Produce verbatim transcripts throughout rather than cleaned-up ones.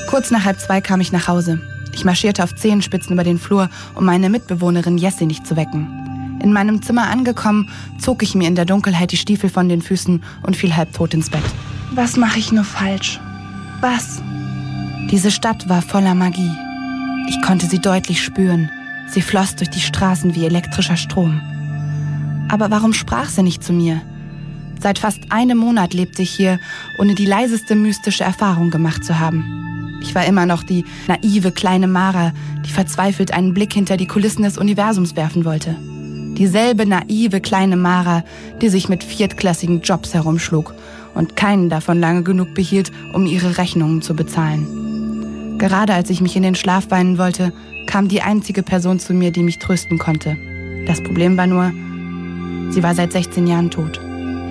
Kurz nach halb zwei kam ich nach Hause. Ich marschierte auf Zehenspitzen über den Flur, um meine Mitbewohnerin Jessie nicht zu wecken. In meinem Zimmer angekommen, zog ich mir in der Dunkelheit die Stiefel von den Füßen und fiel halbtot ins Bett. Was mache ich nur falsch? Was? Diese Stadt war voller Magie. Ich konnte sie deutlich spüren. Sie floss durch die Straßen wie elektrischer Strom. Aber warum sprach sie nicht zu mir? Seit fast einem Monat lebte ich hier, ohne die leiseste mystische Erfahrung gemacht zu haben. Ich war immer noch die naive kleine Mara, die verzweifelt einen Blick hinter die Kulissen des Universums werfen wollte. Dieselbe naive kleine Mara, die sich mit viertklassigen Jobs herumschlug und keinen davon lange genug behielt, um ihre Rechnungen zu bezahlen. Gerade als ich mich in den Schlaf weinen wollte, kam die einzige Person zu mir, die mich trösten konnte. Das Problem war nur, sie war seit sechzehn Jahren tot.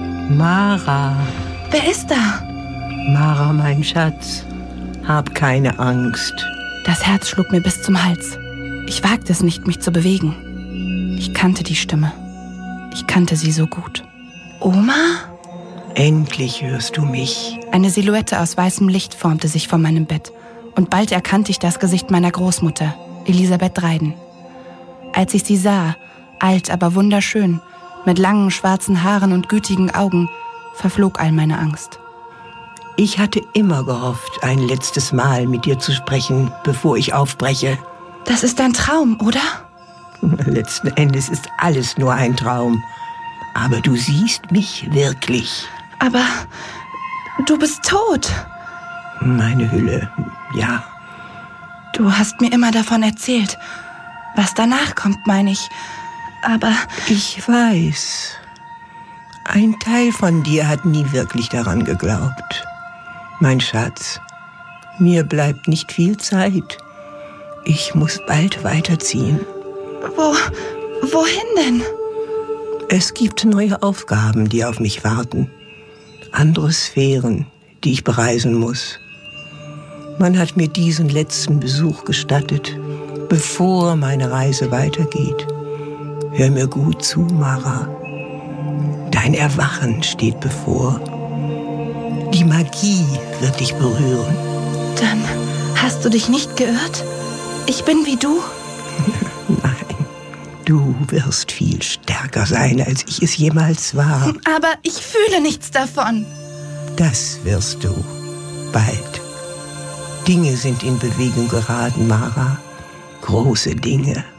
Mara. Wer ist da? Mara, mein Schatz. Hab keine Angst. Das Herz schlug mir bis zum Hals. Ich wagte es nicht, mich zu bewegen. Ich kannte die Stimme. Ich kannte sie so gut. Oma? Endlich hörst du mich. Eine Silhouette aus weißem Licht formte sich vor meinem Bett. Und bald erkannte ich das Gesicht meiner Großmutter, Elisabeth Dreiden. Als ich sie sah, alt, aber wunderschön, mit langen schwarzen Haaren und gütigen Augen, verflog all meine Angst. Ich hatte immer gehofft, ein letztes Mal mit dir zu sprechen, bevor ich aufbreche. Das ist ein Traum, oder? Letzten Endes ist alles nur ein Traum. Aber du siehst mich wirklich. Aber du bist tot. Meine Hülle, ja. Du hast mir immer davon erzählt. Was danach kommt, meine ich. Aber ich weiß. Ein Teil von dir hat nie wirklich daran geglaubt. Mein Schatz, mir bleibt nicht viel Zeit. Ich muss bald weiterziehen. Wo, wohin denn? Es gibt neue Aufgaben, die auf mich warten. Andere Sphären, die ich bereisen muss. Man hat mir diesen letzten Besuch gestattet, bevor meine Reise weitergeht. Hör mir gut zu, Mara. Dein Erwachen steht bevor. Die Magie wird dich berühren. Dann hast du dich nicht geirrt? Ich bin wie du? Nein, du wirst viel stärker sein, als ich es jemals war. Aber ich fühle nichts davon. Das wirst du bald. Dinge sind in Bewegung geraten, Mara. Große Dinge.